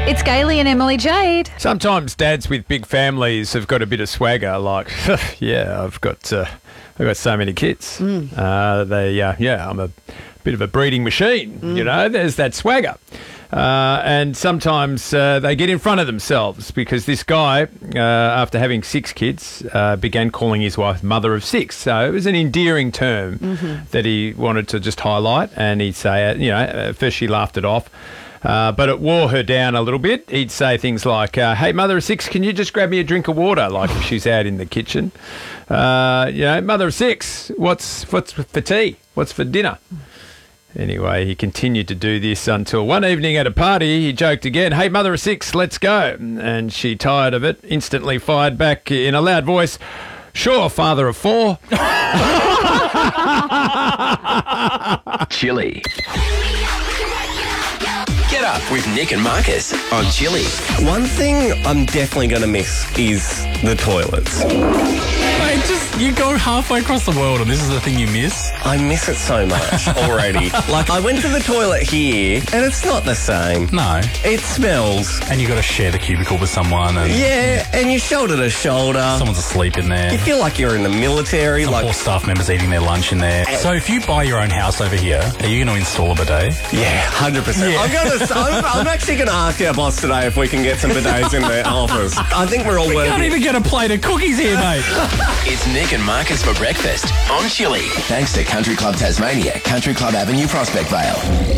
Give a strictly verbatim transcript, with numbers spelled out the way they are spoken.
It's Gailey and Emily Jade. Sometimes dads with big families have got a bit of swagger, like, yeah, I've got uh, I've got so many kids. Mm. Uh, they, uh, yeah, I'm a bit of a breeding machine, mm. you know, there's that swagger. Uh, and sometimes uh, they get in front of themselves because this guy, uh, after having six kids, uh, began calling his wife mother of six. So it was an endearing term mm-hmm. that he wanted to just highlight, and he'd say, uh, you know, at first she laughed it off. Uh, but it wore her down a little bit. He'd say things like, uh, hey, mother of six, can you just grab me a drink of water? Like if she's out in the kitchen. Uh, you know, mother of six, what's, what's for tea? What's for dinner? Anyway, he continued to do this until one evening at a party, he joked again, hey, mother of six, let's go. And she, tired of it, instantly fired back in a loud voice, sure, father of four. Chili. Get up with Nick and Marcus on Chili. One thing I'm definitely going to miss is the toilets. Mate, just, you go halfway across the world and this is the thing you miss? I miss it so much already. Like, I went to the toilet here and it's not the same. No. It smells. And you got to share the cubicle with someone. And yeah, and you're shoulder to shoulder. Someone's asleep in there. You feel like you're in the military. Some like poor staff members eating their lunch in there. So if you buy your own house over here, are you going to install a bidet? Yeah, one hundred percent. Yeah. I'm, gonna, I'm, I'm actually going to ask our boss today if we can get some bidets in the office. I think we're all we working. Can't even get a plate of cookies here, mate. It's Nick and Marcus for breakfast on Chili. Thanks to Country Club Tasmania, Country Club Avenue, Prospect Vale.